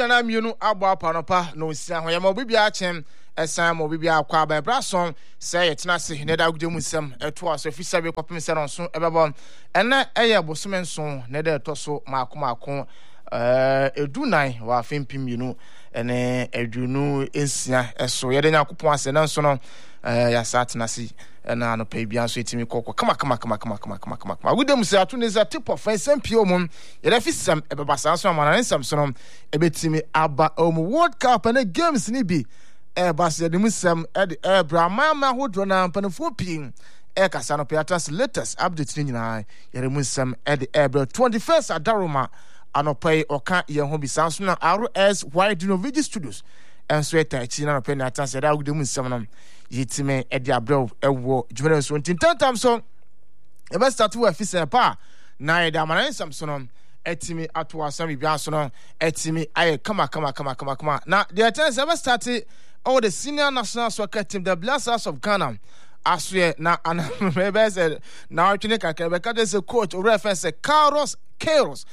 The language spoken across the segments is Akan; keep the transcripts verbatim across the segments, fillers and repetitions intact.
aduana mienu abo apanopa no sia ho yema obi bia chem esan mo obi bia akwa aba brason say yetena se ne da gudemu nsem eto aso fisa be kopem se ronso ebebo ene eye bosome nso ne da etoso maako maako eh edunan wa fempim mienu ene edunu ensia eso ye de nyakopon ase na nso no eh ya satena se na no pa bia nso etimi kokko kama kama kama kama kama kama kama kama gudemu se ato ne za tip of nsempie omum ye da fisam ebebasa nso amana nsam so no ebetimi aba om World Cup and games ni bi e basa de musam e de e brama ma hodro na mpanfo pin e kasa no piatas latest update ni nyina ye musam e de e twenty-first adaroma anopai oka ye ho bi sanso na R S Y Dinovigi Studios enso eta chi na no na atas da gudemu musam no yitime e de abrew e wo jumere so tintantam so e ba start wo afisa pa na ye da amana nsam so no etimi ato asami bia so no etimi aye kama kama kama kama kama na the attendance ever started all the senior national soccer team the Blasters of Ghana aswe na ana maybe said na otwene kakra be ka say coach or reference say Carlos Queiroz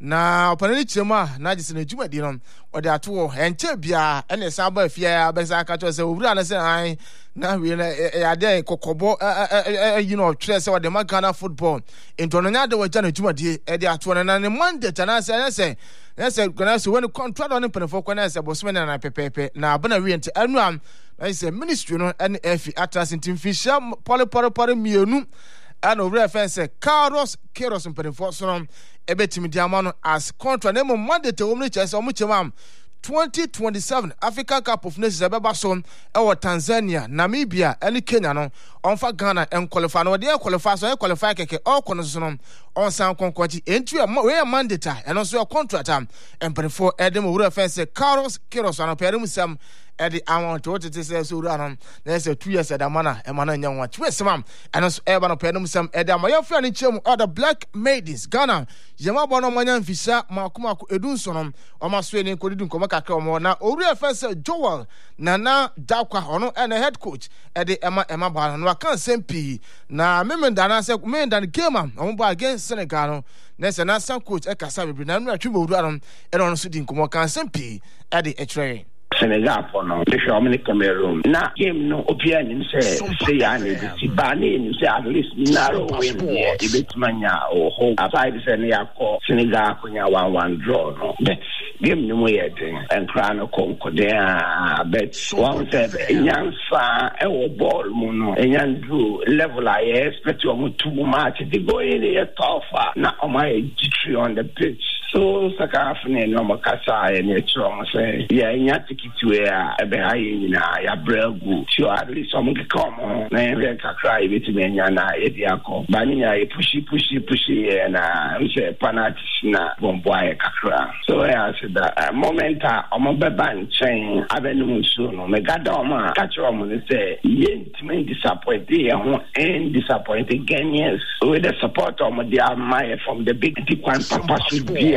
na opanani chema na gise na djumadi no ode ato enche bia ene sa ba afia be sa ka to say owura na say an na we na ya de kokobo you know tre say ode ma Ghana football into no nya de waja na djumadi e de ato na ne mandate na say say say gonna say when contract on penfo kwa na say bosome na pepepe na bana we ente anu am na say ministry no N F atras intim fisher pole pole pole mienu and over fence Carlos Queiroz penfo so no ebetimi diamano as contract na mo mandate wo mni chese omu chemam twenty twenty-seven Africa Cup of Nations ebeba so e wo Tanzania, Namibia, and Kenya no onfa Ghana en qualify no dey qualify so e qualify keke all kono so no on san konkwachi entry we mandate and also your contract am and before edem wo fence Carlos Queiroz no perim sam edi amount what it say so ran na say two years da mana e mana nya nwa chwesam and also eba no perim sam edi am your friend chem other Black Maidens Ghana yema bono manya mfisa makoma edun so no o maso eni kodidun ko kakra o na owura fence Joel Nana Dakwa ono and head coach edi ema ema ba no kan sempi na memenda na say memenda game am o bo against Senegal no na say na san coach e kasa bebre na no atwe owura no e no so di nkomo kan sempi edi etre Senegal for no the Germany Cameroon na game no opinion say say ya ni ti ba ni say at least narrow win here e betmanya o ho aside say na yakọ Senegal kunya one one draw no game ni mo yedin en kra no konko dey a bet one say enyansa e wo ball mu no enyandu level I expect o mo two match the go in e tough na o my G on the pitch so saka afne no makasa e ne tro say yeah nyati kitwe ebe hayi nyina ya bregu so at least some can come na e kakra e betime nya na e di akọ ba nya e pushi pushi pushi na we penalty na bombo e kakra so I said that moment a omo beba nchen abenu so no me gada omo catch omo say yentime disappoint e ho and disappointed Ghanaians with the support omo dia my from the big Tikwan Papa should be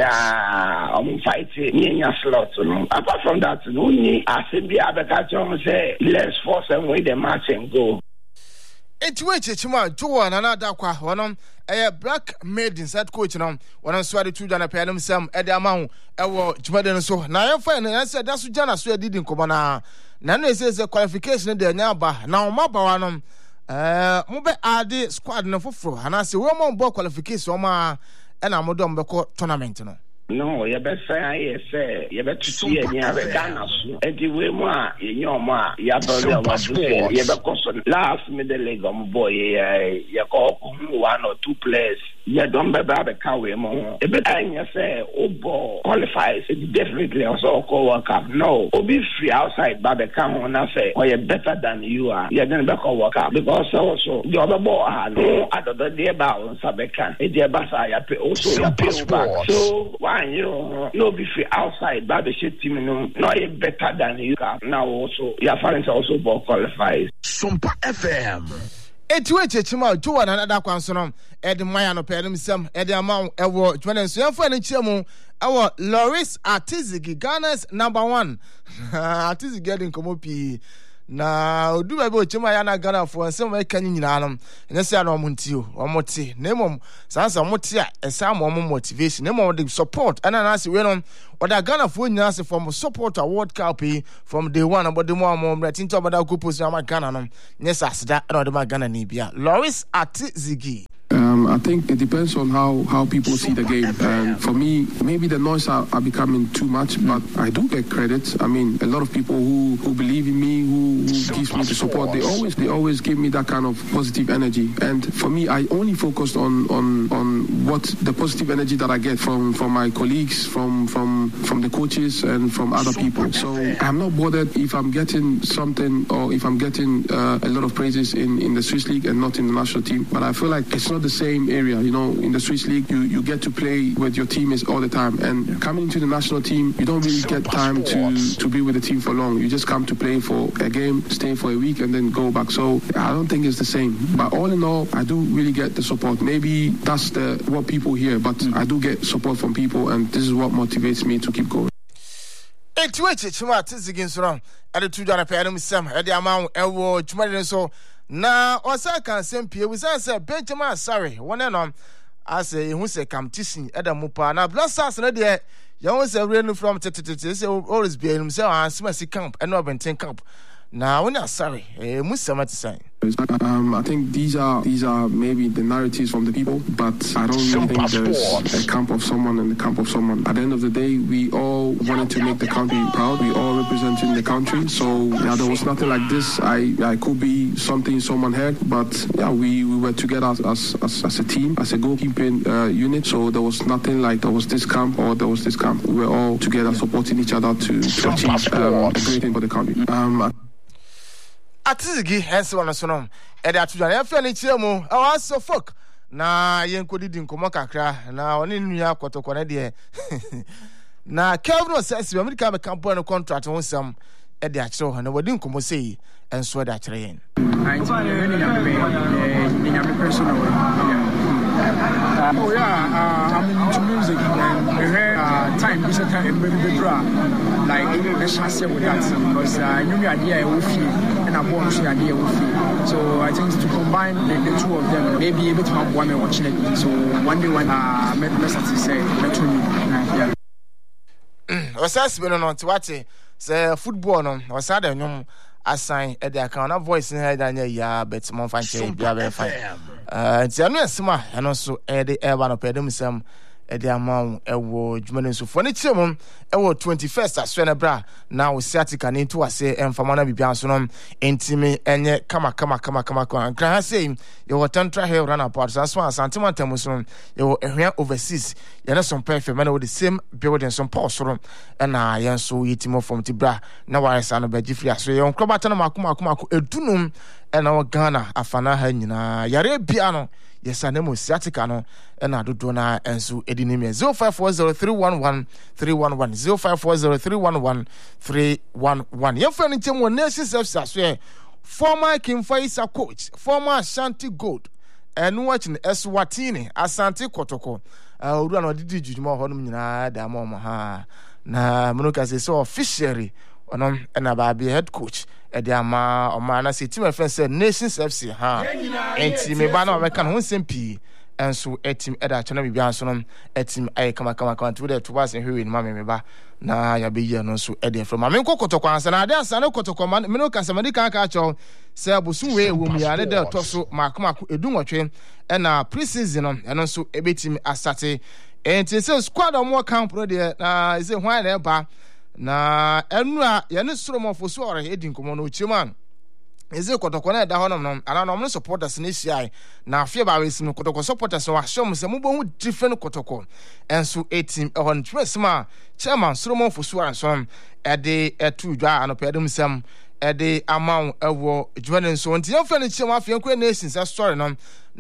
omo fight nya slot no apart from that no ni asebi abeka chom say let's force them with the match and go. Enti we chechima Joel Nana Dakwa wonom eh Black Maidens head coach no wonom so ade two jana pe sam e de amahu e wo jumade no so na ye fa na say da so jana so didi nkomo na na no say say qualification de nya ba na o maba wanom eh mo be ade squad no foforo ana say we mo bo qualification o ma e na mo do mbeko tournament no. No, you better say say you better see any other Ghana so. And the way ma you know ma you better what to say. You better last middle leg on boy you call one or two players. You don't be able to carry more. You better you say oh boy qualifies definitely also call World Cup. No, or be free outside Babacam on I say or you better than you are. You're gonna be call World Cup because also the other boy no other the day about Sabekan. It the basa you pay also you pay back. So you know, no be free outside by the shit team, no, no, better than you can now. Also, your friends also both qualifies. Sumpa F M. Etu eche chima Joel Nana Dakwa nso edi maya no pedem sam edi amount ewo twenty so yefo ni chiemu ewo Loris Artizigi Ghana's number one Artizigi getting komo pi na odu ba be o chema ya na Ghana for nsem ma kan nyina no nya se na omonti o omote na emom sansa omote a esa ma omom motivation na emom the support ana na se we no oda Ghana for nyina se from support award cup from day one about the more mom right into about go post na Ghana no nya sa aseda na oda ma Ghana ni bia Loris Atizigi. Um, I think it depends on how, how people see the game. And for me, maybe the noise are, are becoming too much, but I do get credit. I mean, a lot of people who, who believe in me, who, who gives me the support, they always they always give me that kind of positive energy. And for me, I only focused on on, on what the positive energy that I get from, from my colleagues, from, from from the coaches, and from other people. So I'm not bothered if I'm getting something or if I'm getting uh, a lot of praises in, in the Swiss League and not in the national team. But I feel like it's not the same area. You know, in the Swiss League, you, you get to play with your teammates all the time. And coming into the national team, you don't really get time to, to be with the team for long. You just come to play for a game, stay for a week, and then go back. So I don't think it's the same. But all in all, I do really get the support. Maybe that's the what people hear, but I do get support from people, and this is what motivates me to keep going. It's which it's what is against wrong. At the two dollar per some at the amount and tomorrow so. Na osa kan sempie we say Benjamin sorry one and on as who say competition eda mupa na Black Stars na de you won say renu from tete say always be him say Ansimasi camp and no Benten camp na when you sorry eh musama to say Um, I think these are these are maybe the narratives from the people, but I don't really think there's a camp of someone and the camp of someone. At the end of the day, we all wanted to make the country proud. We all representing the country. So yeah, there was nothing like this. I, I could be something someone heard, but yeah, we, we were together as, as, as, as a team, as a goalkeeping uh, unit. So there was nothing like there was this camp or there was this camp. We were all together supporting each other to, to achieve um, a great thing for the country. Um, I, Atizigi hensi wana sonom ede atujana ya feli chemu awa so fuck na yenkodi di nkomo kakra na oni nua kotoko na de na Kelvin Osasi America me kampo no contract won sam ede akire ho na wodi nkomo sei enso ede akire yen I think ni nyame ni nyame personal oh yeah, uh, I'm into music and uh, time this time maybe the draw like the chance with that because I knew the idea of feel and I want to the idea of feel. So I think to combine the, the two of them, maybe able to have one watching it. So one day when I met Messi say, let me yeah. Osasi be no no to watch say football no osada nyom assign at the account of voice in head and yeah, but more fine be fine. Uh, it's a new summer and also Eddie Evan of Pedum some Eddie amount ewo Jumanin so for the chimum ewo twenty-first as Bra now Siatic and into a say and for Mana Biansonom intime and yet come come come come come and can say you were tantra hair run apart as one Santima Temusum you were overseas you're not some perfect man with the same building some post and I am so eating from Tibra now I son of Bejifria so you're on Crobatana Makuma Kumaku Edunum and our Ghana afana hanyina yare biano yes anemo siatica no and adodona enso edinime zero five four zero three one one three one one zero five four zero three one one three one one your friend in one nation self as former King Faisa coach former Ashanti Gold and watching Eswatini Asante Kotoko uh uru no didi juduma ho no nyina da ma ha na munuka se so officially onom na ba be head coach Ediama or man, I say, team friend said Nations F C, ha, and team me banner, I can win some P, and so a team at that channel be answering a team I come come come to the two was and who in Mammy Meba. Now ya be here no so Eddie from Mammy Cocotoquans and I dance and Cotocoman, Minoka Samadica catch all, say Busuwe, whom we are there, Tosso, Markma, Eduma train, and our preseason, and also a bit team as Saturday, and it's a squad or more camp, uh, is a while ever. Na enura ya ne stromo fo so ore hedin komo no chiman eze kotoko na da honom no ana no supporters na hia na afia ba wesim kotoko supporters wa shom se mubo hu different kotoko enso eighteen e hon twesma chairman stromo fo so ore so e de etu dwa anopedum sem e de amount ewo dwane so nti yemfa ne chimu afia kwa nations story no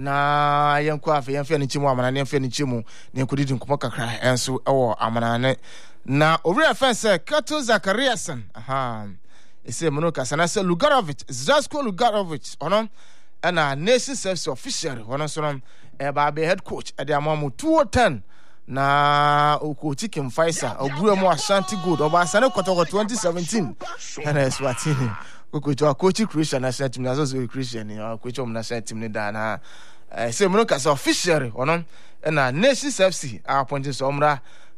na yenkwa afia yemfa ne chimu amana ne yemfa ne chimu ne kodidi nkomo kakra enso ewo amana ne na over offense Kato Zakariasen aha ese mono kasana se Lugarovic Zasko Lugarovic ono na nation service official ono so no e ba be head coach e de amamu two ten na okochi King Faisa ogure mo Ashanti Gold oba sane kotoko twenty seventeen na Eswatini coach coach Croatia national team na so Christian ni coach of national team ni da na eh say mo ka so official ono na Nations F C appointed so omra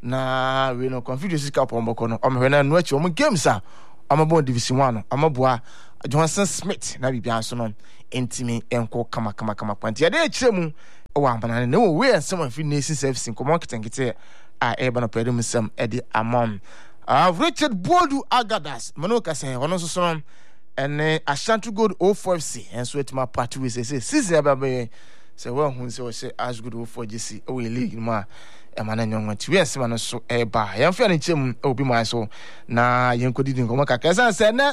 na we no Confederations Cup omboko no omhwe na no achi om games a amabo division one amaboa Johnson Smith na bibia so no entimi enko kama kama kama kwanti ya de chiremu o ambana ne wo we ensem afi Nations F C komo ketenkete a eba no pedum sem e di amom uh, Richard Bodu Agadas mano ka se hono so so ene Ashanti Gold oh four F C enso etima party we say season ababe se we hu se o se Ash Gold oh four G C o we league ma e ma na nyonwa ti we ensem no so e ba yemfa ne chemu obi ma so na yenkodi din komo ka ka se na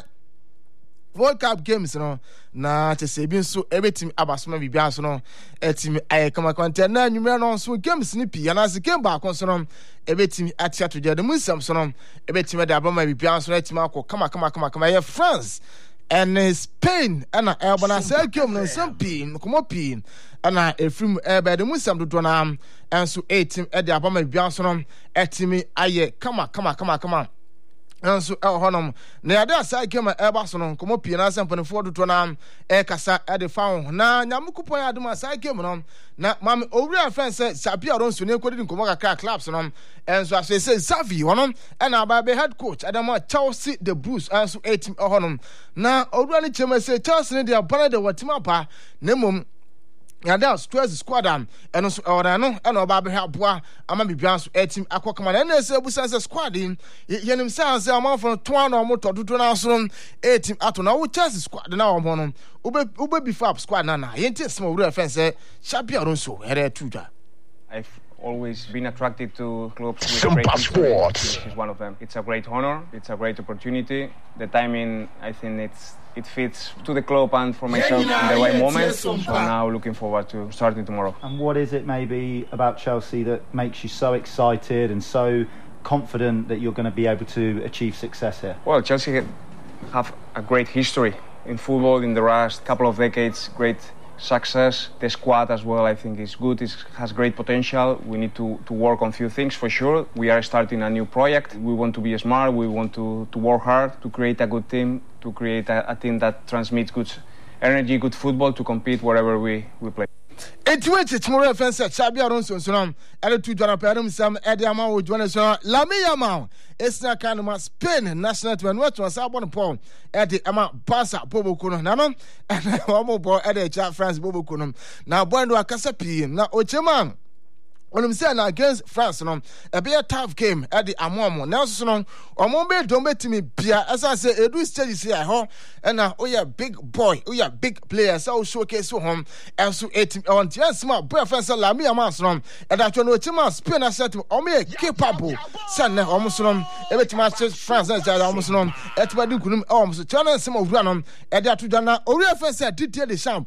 World Cup games no na te se bi nso ebetim abasoma bibia so no etimi aye kama kwante na nwumre no so games ni pi na se game ba kon so no ebetim atia to de mu nsam so no ebetim de abama bibia so no etimi akọ kama kama kama kama ye France and Spain ana elbana se game no nsam pi komo pi ana efrim ebe de mu nsam dodo na enso etim de abama bibia so no etimi aye kama kama kama kama Anso e honom na yade asai kema e ba so no komo pie na asempane fo doto na e kasa e de fa ho na nyamukupon ya adum asai kema no na mam owri afense sabi aronso ne kodi komo kakra clubs no enso ase se Xavi honom e na ba be head coach adama Chelsea the Blues anso e team e honom na owri ani chema se Chelsea ne de abana de watima pa na mom yada stress squad am eno so ora no eno oba be aboa ama bibia so etim akokama na na se busan se squad yin yenim san se amafo to ana o moto dodo na so etim ato na wo Chelsea squad na o mo no ube ube before squad na na yenti small wura fence Xabi Alonso ere tuja. I've always been attracted to clubs with great history. This is one of them. It's a great honor. It's a great opportunity. The timing, I think it's it fits to the club and for myself in the right moment. So now looking forward to starting tomorrow. And what is it maybe about Chelsea that makes you so excited and so confident that you're going to be able to achieve success here? Well, Chelsea have a great history in football in the last couple of decades. Great success. The squad as well, I think, is good. It has great potential. We need to, to work on a few things for sure. We are starting a new project. We want to be smart. We want to, to work hard to create a good team, to create a, a team that transmits good energy, good football, to compete wherever we, we play. Etwete tomorrow offense Xabi Alonso so no ele tu dwana pedum sam e de ama wo dwana so Lamine Yamal esna kan ma Spain national team no to sa bon Paul e de ama Barca Boboko no na no e mo bo e de cha France Boboko no na bondo akasa pi na ochema onum say na against France no e be a tough game at the amomo na so no omo be don betimi bia asa say edu stage say ho e na oya big boy oya big player so showcase home and so eighteen on yes ma boy France Lamine Yamal so no e da twa no chima Spain na set omo e capable san na omo so no e betima France na ja omo so no e tiba di kunum e omo so twa na sem ovura no e da to na ori France Didier Deschamps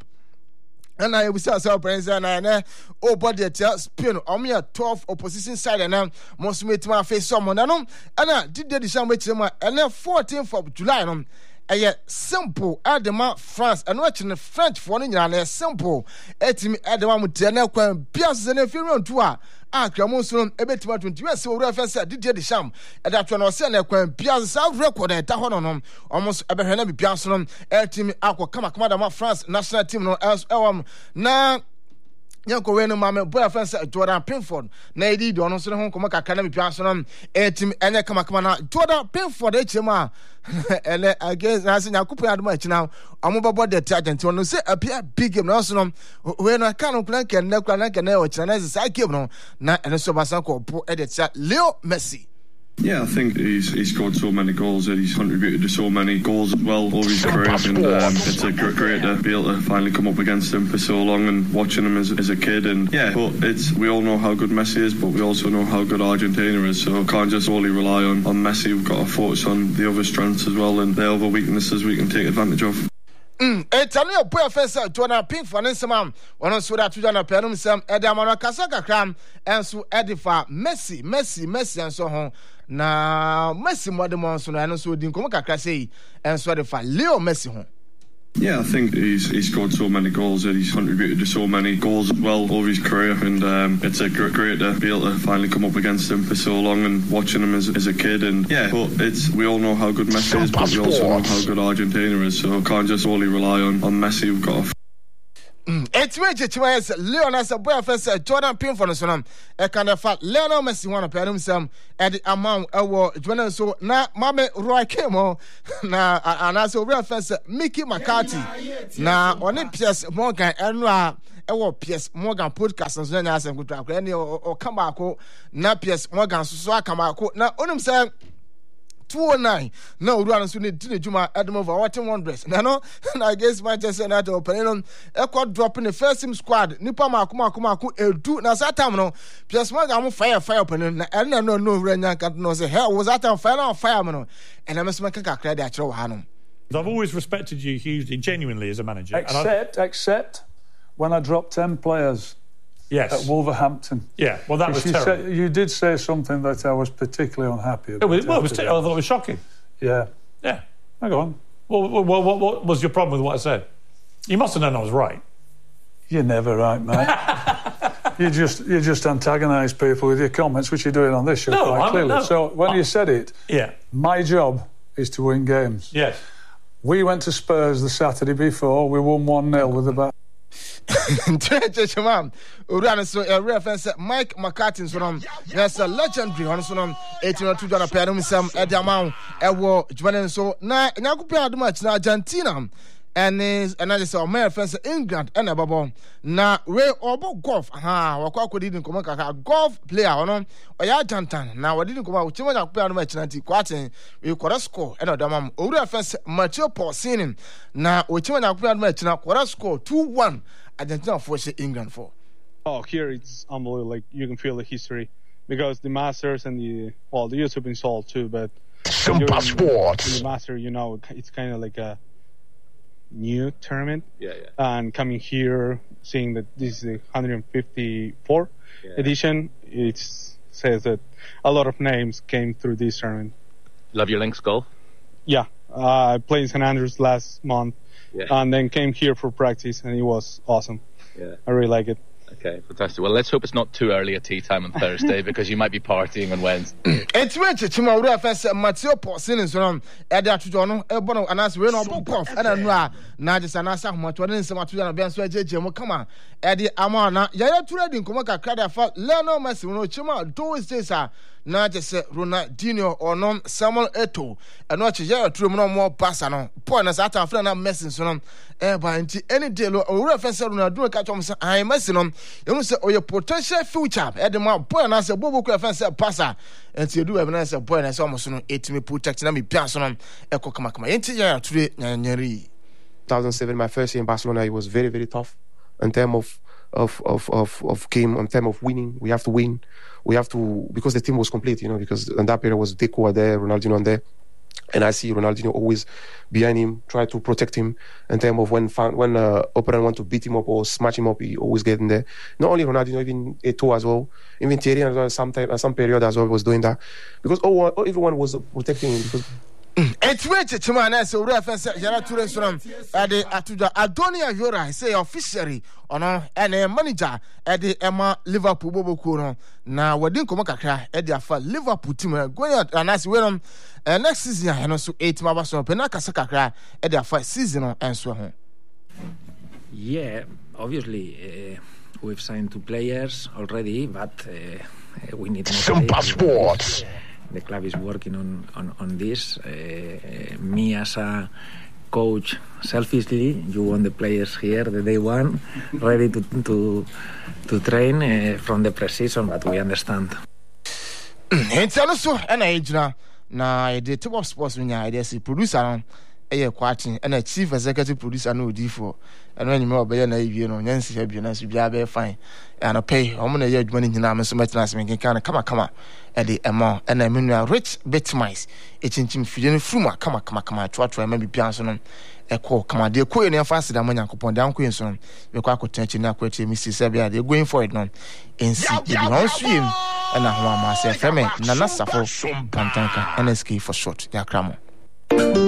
and I will say, President, and oh, but the Spain, only a twelve opposition side, and now most meet my face someone. And I did the Deschamps with him, and then fourteenth of July. And yet, simple, add the man France, and watching the French for Indian, simple, at him at the one with Janelle Quam, Piazza, and a few on tour. Ah, Cramoson, a bit about twenty years, so reference Didier Deschamps, and that one was sent a Quam, Piazza South record at Tahonom, almost a Behanabi Piazza, at him, Aqua, come, Madame France, national team, no else, um, now. Yanko wenu mame boy friends Jordan Pickford na edi do no so ho komo kakana bi piaso no etim ene kama kama na Jordan Pickford e chema ele against na se nyakupo adoma e china amobobo de target no say appear big game no so no we no kan no plan ken na kula na ken na o china na say game no na ene so basan ko po e de tia Leo Messi. Yeah, I think he's he's scored so many goals that he's contributed to so many goals as well over his career, and um, it's a great, great to be able to finally come up against him for so long and watching him as, as a kid. And yeah, but it's we all know how good Messi is, but we also know how good Argentina is. So can't just only rely on on Messi. We've got to focus on the other strengths as well and the other weaknesses we can take advantage of. Mm, it's a new boy first to an pink for Ninsam, one on Suda to Jana Perum Sam, Edamana Casaka Cram, and so Edifa, Messi, Messi, Messi, and so on. Na Messi Modemon, so I know so didn't come Crassy, and so Edifa, Leo Messi home. Yeah, I think he's he's scored so many goals and he's contributed to so many goals as well over his career, and um, it's a great, great to be able to finally come up against him for so long and watching him as, as a kid. And yeah, but it's we all know how good Messi is, but we also know how good Argentina is, so can't just only rely on, on Messi. We've got to It's way to choose Lionel as a boy first Jordan Pickford so nam e kan the fact Lionel Messi one pair himself at the amount ewo Jordan so na mame Roy Kemo na anaso real first Mickey McCarthy na on it Piers Morgan enra ewo Piers Morgan podcast so na asem kutu akra ne o come back na Piers Morgan so so aka back na onum say two oh nine na Uruan so ne di Juma Adam over what wonders na no na against Manchester United opening e ko drop in the first team squad nipa makoma akoma ko edu na that time no Piers Morgan mo fire fire opening na na no no Uranya kan no say hell was that time fire on fire no and I'm smaka kakra dey akere wa no. I've always respected you hugely, genuinely, as a manager. Except, except when I dropped ten players. Yes. At Wolverhampton. Yeah, well, that was you terrible. Said, you did say something that I was particularly unhappy about. It was, well, it was ter- I thought it was shocking. Yeah. Yeah. Hang on. Well, what, what, what was your problem with what I said? You must have known I was right. You're never right, mate. you just you just antagonise people with your comments, which you're doing on this show no, quite I'm, clearly. no. So when I, you said it, yeah, my job is to win games. Yes. We went to Spurs the Saturday before. We won one nil with about. Urana so a reference Mike McCarthy so no yes a legendary on so no eighteen oh two Jordan pair himself at the amount e wo Jordan so na nyakupe adoma china Argentina and is another so American England and ababo na we obo golf ha wakwa akodi din komo kaka golf player ono oya Argentina na wadi din komo uchima nyakupe adoma china ti kwatin we kwara score and odamam owura reference Matthew Paulsen na uchima nyakupe adoma china kwara score two one Argentina for England for. Oh, here it's unbelievable. Like you can feel the history because the Masters and the well, the U S have been sold too, but Super Sports. The Master, you know, it's kind of like a new tournament. Yeah, yeah. And coming here, seeing that this is the one hundred fifty-fourth yeah. edition, it says that a lot of names came through this tournament. Love your links golf? Yeah, uh, I played in Saint Andrews last month. Yeah. And then came here for practice, and it was awesome. Yeah, I really like it. Okay, fantastic. Well, let's hope it's not too early at tea time on Thursday because you might be partying on Wednesday. It's rich, Chima. We have first Matthew Paulsen is on Eddie to John. Ebono and us we no book off and I na just an answer much one in some to the Ben Sway J. Come on, Eddie Amana. Yaya to reading Komaka Crada for Leno Messi. No Chima. Do is this na just Ronaldinho or no Samuel Eto'o and watch Yaya to no more passer no point as after friend of Messi so no eh by any day or reference Ronaldo catch on I Messi no you know say or your potential future at the man boy and as a bobo reference passer and you do evidence a boy and as almost no eight me protect na me pian no e ko kama kama enti Yaya today nyanyari two thousand seven my first year in Barcelona it was very very tough in terms of of of of of game in terms of winning. We have to win. We have to because the team was complete, you know, because in that period was Deco there, Ronaldinho there. And I see Ronaldinho always behind him, try to protect him in terms of when when uh, opponent want to beat him up or smash him up, he always get in there. Not only Ronaldinho, even Eto'o as well, even Thierry as well, some time, some period as well was doing that because oh, everyone was protecting him because. It's rich, Chimana. So, reference Yara Touré Sonam at the Atuja Adonia Yora, say officially on and a manager at the Emma Liverpool Bobo Kuno. Now, we didn't come back at the Liverpool team going out and as well. And next season, I know so eight Mabaso Penaka Sakakra at their first season and so on. Yeah, obviously, uh, we've signed two players already, but uh, we need more. Super Sports. The club is working on, on, on this. Uh, uh, me as a coach, selfishly, you want the players here the day one, ready to to to train uh, from the pre-season, but we understand. It's also an age now. Now, the top of sports when I see producer, a quatin, and a chief executive producer no D for. And when you know, by you know, Nancy have been as you be very and I pay how many years money in Amazon so much nice making kind of come on, come on, at the amount and I mean, rich bit mice, it's in Tim Fidelity Fruma, come on, come on, come on, try to maybe Pianson, a call, come on, they're quite near faster than when you could down Queenson, the quack attention now, quite Missus Sabia, they're going for it now. And see, if you don't swim, and I want myself, Femi, Nana Safo, Pantanka, N S K for short, Yakramo.